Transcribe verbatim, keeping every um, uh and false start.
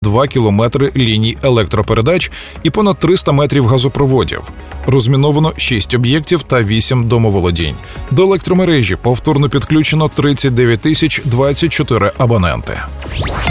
два кілометри ліній електропередач і понад триста метрів газопроводів. Розміновано шість об'єктів та вісім домоволодінь. До електромережі повторно підключено тридцять дев'ять тисяч двадцять чотири абоненти.